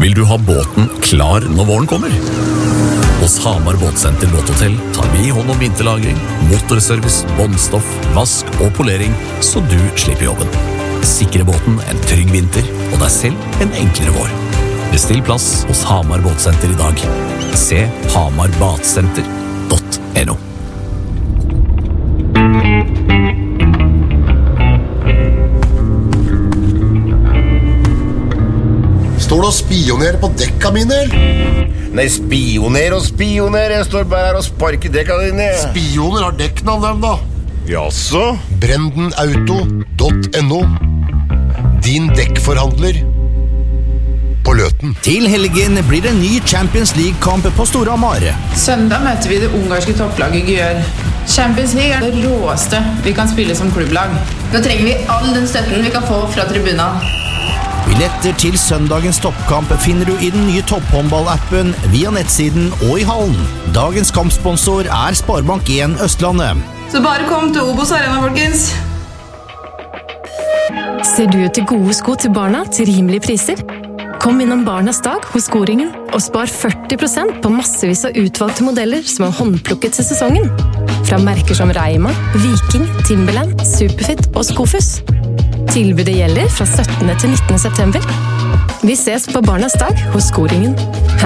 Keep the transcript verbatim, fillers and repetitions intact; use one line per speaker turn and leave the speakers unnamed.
Vil du ha båten klar når våren kommer? Hos Hamar Båtsenter Båthotell tar vi hånd om vinterlagring, motorservice, båndstoff, vask og polering, så du slipper jobben. Sikre båten en trygg vinter, og deg selv en enklere vår. Bestill plass hos Hamar Båtsenter i dag. Se hamar badsenter punktum no.
Står du og spionerer på dekka mine, eller?
Nei, spioner og spioner. Jeg står bare her og sparker dekka dine.
Spioner har dekknavn dem, da.
Jaså?
Brendenauto punktum no. Din dekkforhandler på Løten.
Til helgen blir det en ny Champions League-kamp på Storhamar.
Søndag møter vi det ungarske topplaget Györ. Champions League er det råeste vi kan spille som klubblag.
Da trenger vi all den støtten vi kan få fra tribuna.
Billetter til søndagens toppkamp finner du i den nye topphåndball-appen via nettsiden og i hallen. Dagens kampsponsor er Sparebank en Østlandet.
Så bare kom til Obos Arena, folkens.
Ser du etter gode sko til barna til rimelige priser? Kom innom Barnas dag hos Skoringen og spar førti prosent på massevis av utvalgte modeller som er håndplukket til sesongen. Fra merker som Reima, Viking, Timberland, Superfit og Skofus. Tilbudet gjelder fra syttende til nittende september. Vi ses på Barnas dag hos Skoringen.